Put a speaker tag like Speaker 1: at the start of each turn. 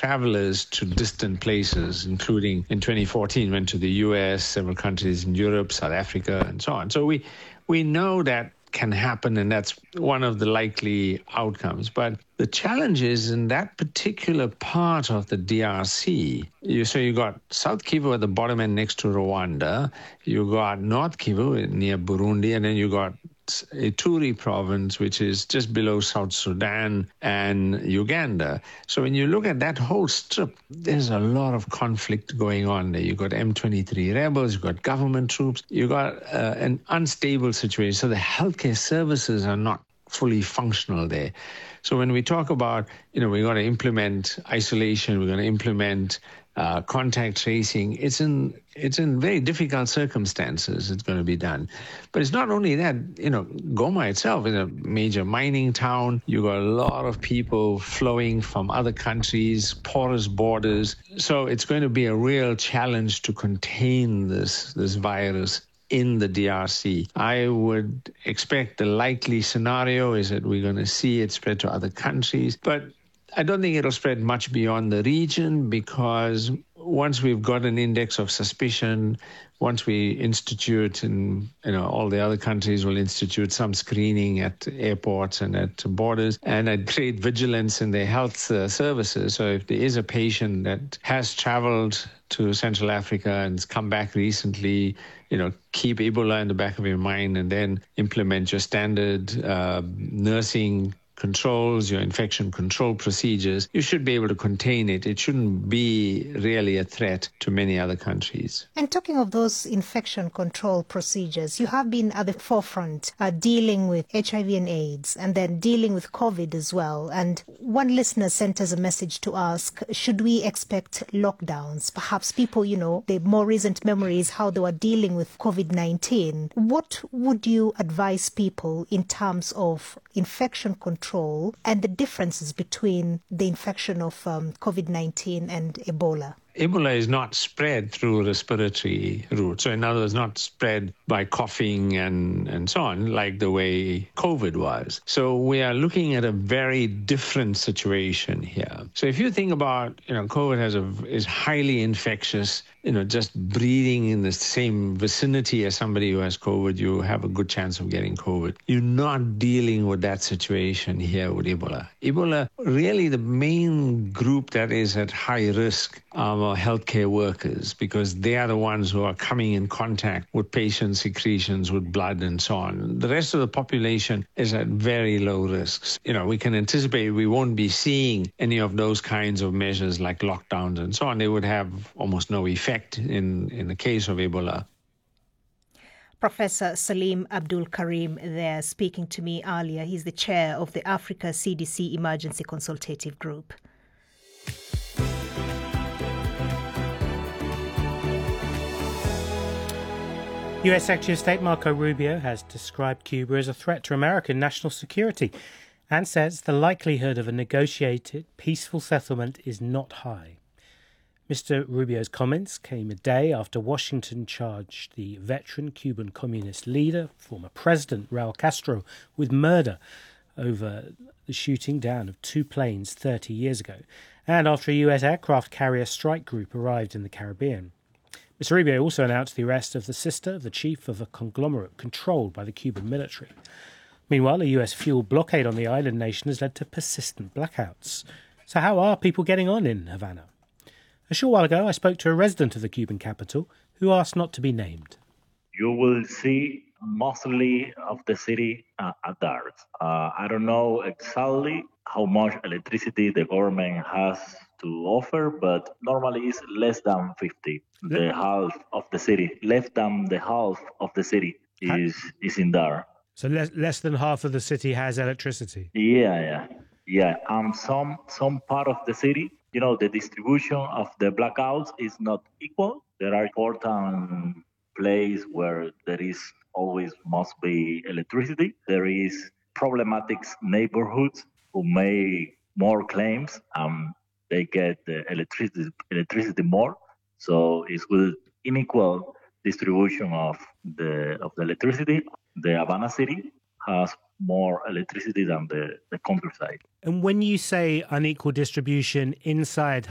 Speaker 1: travelers to distant places, including in 2014 went to the US, several countries in Europe, South Africa, and so on. So we know that can happen, and that's one of the likely outcomes. But the challenge is in that particular part of the DRC, you got South Kivu at the bottom end next to Rwanda, you got North Kivu near Burundi, and then you got Ituri province, which is just below South Sudan and Uganda. So when you look at that whole strip, there's a lot of conflict going on there. You got M23 rebels, you got government troops, you got an unstable situation. So the healthcare services are not fully functional there. So when we talk about, we're going to implement isolation, we're going to implement contact tracing, it's in very difficult circumstances it's going to be done. But it's not only that, Goma itself is a major mining town. You got a lot of people flowing from other countries, porous borders. So it's going to be a real challenge to contain this virus in the DRC. I would expect the likely scenario is that we're going to see it spread to other countries, but I don't think it'll spread much beyond the region, because once we've got an index of suspicion, once we institute, and all the other countries will institute some screening at airports and at borders, and at create vigilance in their health services. So if there is a patient that has traveled to Central Africa and has come back recently, keep Ebola in the back of your mind, and then implement your standard nursing controls, your infection control procedures. You should be able to contain it. It shouldn't be really a threat to many other countries.
Speaker 2: And talking of those infection control procedures, you have been at the forefront dealing with HIV and AIDS, and then dealing with COVID as well. And one listener sent us a message to ask, should we expect lockdowns? Perhaps people, the more recent memories, how they were dealing with COVID-19. What would you advise people in terms of infection control and the differences between the infection of COVID-19 and Ebola?
Speaker 1: Ebola is not spread through respiratory route. So in other words, not spread by coughing and so on, like the way COVID was. So we are looking at a very different situation here. So if you think about, COVID is highly infectious, just breathing in the same vicinity as somebody who has COVID, you have a good chance of getting COVID. You're not dealing with that situation here with Ebola. Ebola, really the main group that is at high risk are healthcare workers, because they are the ones who are coming in contact with patient secretions, with blood and so on. The rest of the population is at very low risks. We can anticipate we won't be seeing any of those kinds of measures like lockdowns and so on. They would have almost no effect in the case of Ebola.
Speaker 2: Professor Salim Abdul Karim there speaking to me earlier. He's the chair of the Africa CDC Emergency Consultative Group.
Speaker 3: US Secretary of State Marco Rubio has described Cuba as a threat to American national security and says the likelihood of a negotiated, peaceful settlement is not high. Mr. Rubio's comments came a day after Washington charged the veteran Cuban communist leader, former President Raul Castro, with murder over the shooting down of 2 planes 30 years ago, and after a US aircraft carrier strike group arrived in the Caribbean. Mr. Rubio also announced the arrest of the sister of the chief of a conglomerate controlled by the Cuban military. Meanwhile, a US fuel blockade on the island nation has led to persistent blackouts. So how are people getting on in Havana? A short while ago, I spoke to a resident of the Cuban capital who asked not to be named.
Speaker 4: You will see mostly of the city at dark. I don't know exactly how much electricity the government has to offer, but normally it's less than 50. The half of the city, less than the half of the city is in there.
Speaker 3: So less than half of the city has electricity?
Speaker 4: Yeah. Some part of the city, the distribution of the blackouts is not equal. There are important places where there is always must be electricity. There is problematic neighborhoods who make more claims. They get the electricity more. So it's with unequal distribution of the electricity. The Havana city has more electricity than the countryside.
Speaker 3: And when you say unequal distribution inside